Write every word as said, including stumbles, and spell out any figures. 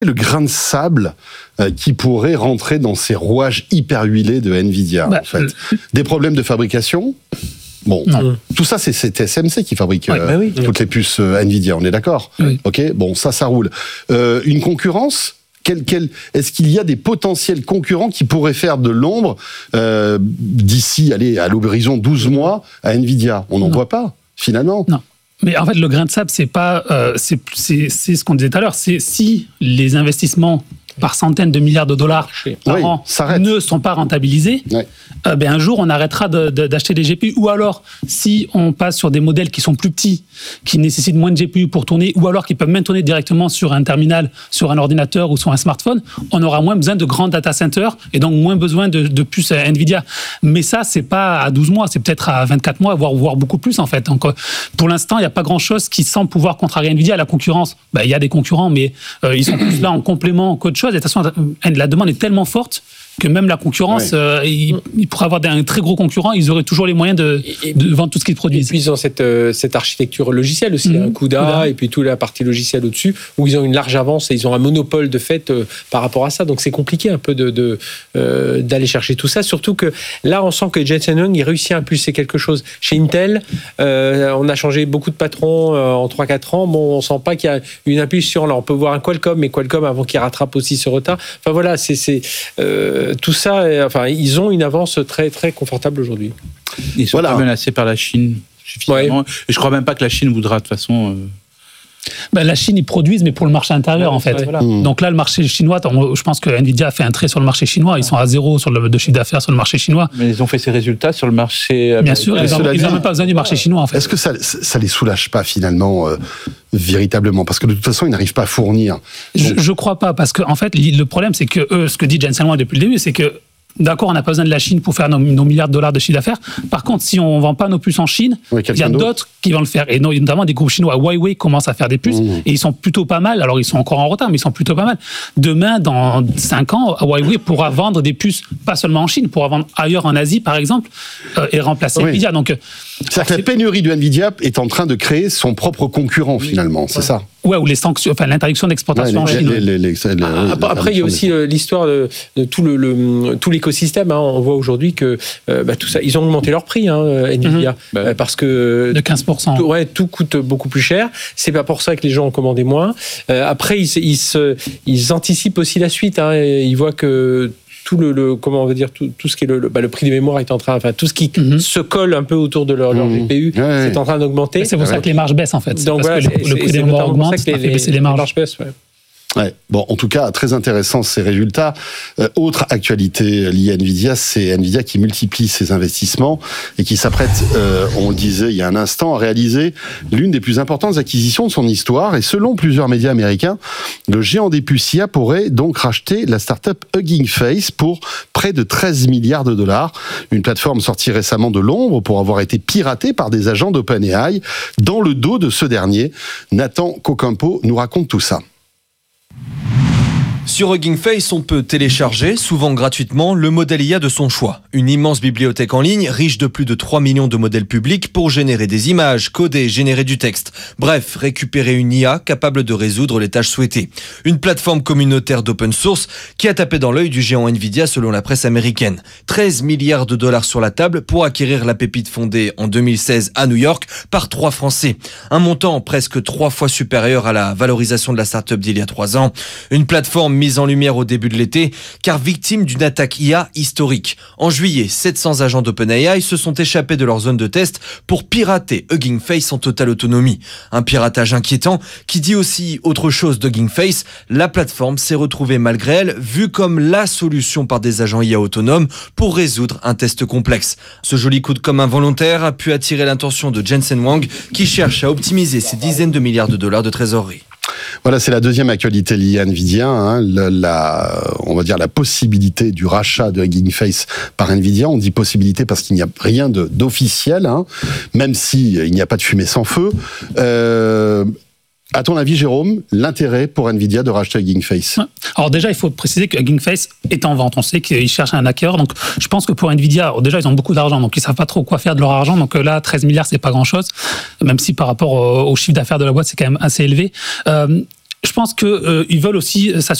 le grain de sable euh, qui pourrait rentrer dans ces rouages hyper huilés de Nvidia, bah, en fait. Euh... Des problèmes de fabrication. Bon, non. Tout ça, c'est, c'est T S M C qui fabrique oui, euh, bah oui, toutes oui. les puces euh, Nvidia, on est d'accord ? Oui. Ok, bon, ça, ça roule. Euh, une concurrence ? Quel, quel, est-ce qu'il y a des potentiels concurrents qui pourraient faire de l'ombre euh, d'ici, allez, à l'horizon douze mois à Nvidia ? On n'en voit pas, finalement. Non. Mais en fait, le grain de sable, c'est pas, euh, c'est, c'est, c'est ce qu'on disait tout à l'heure. C'est si les investissements par centaines de milliards de dollars par oui, an ne sont pas rentabilisés, ouais. euh, ben un jour on arrêtera de, de, d'acheter des G P U. Ou alors, si on passe sur des modèles qui sont plus petits, qui nécessitent moins de G P U pour tourner, ou alors qui peuvent même tourner directement sur un terminal, sur un ordinateur ou sur un smartphone, on aura moins besoin de grands data centers et donc moins besoin de, de puces Nvidia. Mais ça, c'est pas à douze mois, c'est peut-être à vingt-quatre mois, voire, voire beaucoup plus en fait. Donc, pour l'instant, il n'y a pas grand-chose qui semble pouvoir contrarier Nvidia. La concurrence, ben, il y a des concurrents, mais euh, ils sont plus là en complément qu'autre chose. Et de toute façon, la demande est tellement forte que même la concurrence, ouais. euh, ils, ils pourraient avoir un très gros concurrent, ils auraient toujours les moyens de, et, de vendre tout ce qu'ils produisent. Et puis ils ont cette, euh, cette architecture logicielle aussi, mmh. hein, CUDA, CUDA, et puis toute la partie logicielle au-dessus, où ils ont une large avance et ils ont un monopole de fait euh, par rapport à ça. Donc c'est compliqué un peu de, de, euh, d'aller chercher tout ça, surtout que là on sent que Jensen Huang il réussit à impulser quelque chose. Chez Intel, euh, on a changé beaucoup de patrons euh, en trois quatre ans, bon, on sent pas qu'il y a une impulsion. Là on peut voir un Qualcomm, mais Qualcomm avant qu'il rattrape aussi ce retard. Enfin voilà, c'est... c'est euh, tout ça, enfin, ils ont une avance très, très confortable aujourd'hui. Ils sont voilà. pas menacés par la Chine, suffisamment. Ouais. Et je crois même pas que la Chine voudra, de toute façon... Euh... Ben, la Chine, ils produisent, mais pour le marché intérieur, ouais, en fait. Ouais, voilà. mmh. Donc là, le marché chinois, je pense que Nvidia a fait un trait sur le marché chinois. Ils sont à zéro sur le de chiffre d'affaires sur le marché chinois. Mais ils ont fait ces résultats sur le marché... Bien sûr, ils n'ont même pas besoin du marché chinois, en fait. Est-ce que ça ne les soulage pas, finalement euh, véritablement, parce que de toute façon, ils n'arrivent pas à fournir. Donc... Je ne crois pas, parce que en fait, le problème, c'est que eux, ce que dit Jensen Huang depuis le début, c'est que d'accord, on n'a pas besoin de la Chine pour faire nos, nos milliards de dollars de chiffre d'affaires. Par contre, si on ne vend pas nos puces en Chine, oui, il y a d'autre. d'autres qui vont le faire. Et notamment des groupes chinois. Huawei commence à faire des puces mmh. et ils sont plutôt pas mal. Alors, ils sont encore en retard, mais ils sont plutôt pas mal. Demain, dans cinq ans, Huawei pourra vendre des puces, pas seulement en Chine, pourra vendre ailleurs en Asie, par exemple, euh, et remplacer oui. Nvidia. Donc, c'est-à-dire que la pénurie de Nvidia est en train de créer son propre concurrent, finalement. C'est ouais. ça. Ouais, ou les sanctions, enfin l'interdiction d'exportation ouais, les, en Chine. Les, les, les, les, les, après, après il y a aussi des... l'histoire de, de tout, le, le, tout l'écosystème. Hein. On voit aujourd'hui que euh, bah, tout ça, ils ont augmenté leur prix, hein, Nvidia, mm-hmm. euh, parce que de quinze pour cent. Tout, ouais, tout coûte beaucoup plus cher. C'est pas pour ça que les gens ont commandé moins. Euh, après, ils, ils, se, ils anticipent aussi la suite. Hein, et ils voient que tout le, le comment on va dire tout, tout ce qui est le, le, bah, le prix des mémoires est en train, enfin tout ce qui mm-hmm. se colle un peu autour de leur, leur G P U, ouais, c'est en train d'augmenter. C'est pour ça que les marges baissent en fait. Donc parce voilà, que le, le prix des mémoires augmente, ça fait baisser les marges. Les marges baissent, ouais. Ouais. Bon, en tout cas, très intéressant ces résultats. Euh, autre actualité liée à Nvidia, c'est Nvidia qui multiplie ses investissements et qui s'apprête, euh, on le disait il y a un instant, à réaliser l'une des plus importantes acquisitions de son histoire. Et selon plusieurs médias américains, le géant des puces I A pourrait donc racheter la start-up Hugging Face pour près de treize milliards de dollars. Une plateforme sortie récemment de l'ombre pour avoir été piratée par des agents d'OpenAI dans le dos de ce dernier. Nathan Cocampo nous raconte tout ça. Sur Hugging Face, on peut télécharger, souvent gratuitement, le modèle I A de son choix. Une immense bibliothèque en ligne, riche de plus de trois millions de modèles publics pour générer des images, coder, générer du texte. Bref, récupérer une I A capable de résoudre les tâches souhaitées. Une plateforme communautaire d'open source qui a tapé dans l'œil du géant Nvidia selon la presse américaine. treize milliards de dollars sur la table pour acquérir la pépite fondée en deux mille seize à New York par trois Français. Un montant presque trois fois supérieur à la valorisation de la start-up d'il y a trois ans. Une plateforme mise en lumière au début de l'été, car victime d'une attaque I A historique. En juillet, sept cents agents d'OpenAI se sont échappés de leur zone de test pour pirater Hugging Face en totale autonomie. Un piratage inquiétant qui dit aussi autre chose d'Hugging Face. La plateforme s'est retrouvée malgré elle vue comme la solution par des agents I A autonomes pour résoudre un test complexe. Ce joli coup de com' involontaire a pu attirer l'attention de Jensen Huang qui cherche à optimiser ses dizaines de milliards de dollars de trésorerie. Voilà, c'est la deuxième actualité liée à Nvidia, hein, la, la, on va dire la possibilité du rachat de Hugging Face par Nvidia. On dit possibilité parce qu'il n'y a rien de, d'officiel, hein, même si il n'y a pas de fumée sans feu. Euh, À ton avis, Jérôme, l'intérêt pour Nvidia de racheter Hugging Face ? Alors déjà, il faut préciser que Hugging Face est en vente. On sait qu'ils cherchent un hacker. Donc, je pense que pour Nvidia, déjà, ils ont beaucoup d'argent. Donc, ils ne savent pas trop quoi faire de leur argent. Donc là, treize milliards, c'est pas grand-chose. Même si par rapport au chiffre d'affaires de la boîte, c'est quand même assez élevé. Euh, je pense qu'ils euh, veulent aussi s'assurer